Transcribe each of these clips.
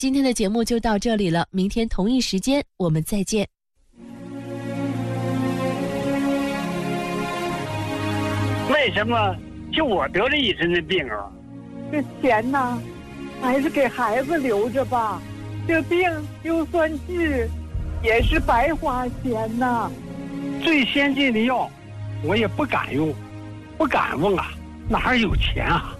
今天的节目就到这里了，明天同一时间我们再见。 为什么就我得了一身的病啊？ 这钱呢，还是给孩子留着吧。这病就算治，也是白花钱呐。 最先进的药，我也不敢用，不敢问啊，哪有钱啊？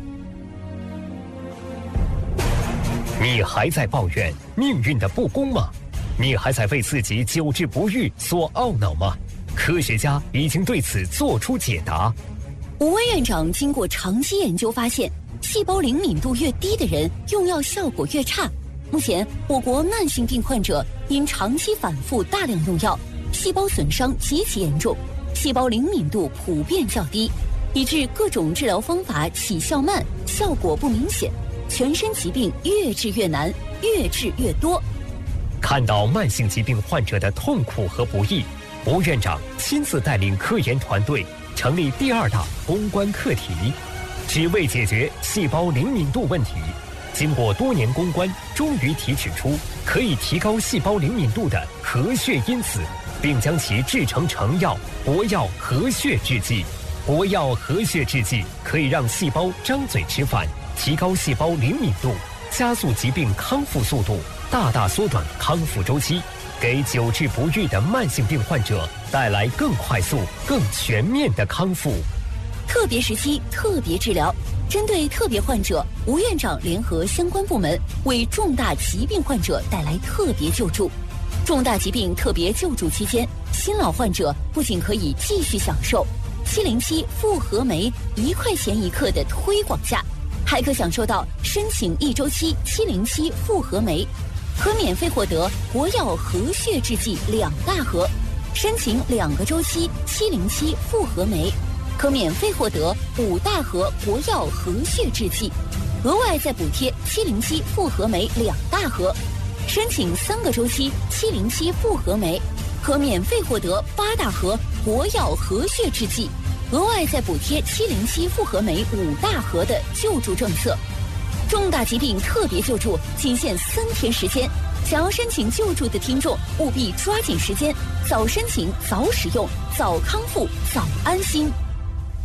你还在抱怨命运的不公吗？你还在为自己久治不愈所懊恼吗？科学家已经对此做出解答。 吴威院长经过长期研究发现，细胞灵敏度越低的人用药效果越差。目前我国慢性病患者因长期反复大量用药，细胞损伤极其严重，细胞灵敏度普遍较低，以致各种治疗方法起效慢，效果不明显，全身疾病越治越难，越治越多。 看到慢性疾病患者的痛苦和不易，吴院长亲自带领科研团队成立第2大攻关课题，只为解决细胞灵敏度问题。经过多年攻关，终于提取出可以提高细胞灵敏度的活血因子，并将其制成成药活药活血制剂。活药活血制剂可以让细胞张嘴吃饭，提高细胞灵敏度，加速疾病康复速度，大大缩短康复周期，给久治不愈的慢性病患者带来更快速、更全面的康复。 特别时期特别治疗，针对特别患者，吴院长联合相关部门为重大疾病患者带来特别救助。重大疾病特别救助期间，新老患者不仅可以继续享受707复合酶1块钱1克的推广价，还可享受到申请1周期707复合酶，可免费获得活药活血制剂2大盒；申请2个周期707复合酶，可免费获得5大盒活药活血制剂，额外再补贴707复合酶2大盒；申请3个周期707复合酶，可免费获得8大盒活药活血制剂，额外再补贴707复合酶5大盒的救助政策。重大疾病特别救助仅限3天时间，想要申请救助的听众务必抓紧时间，早申请早使用，早康复早安心。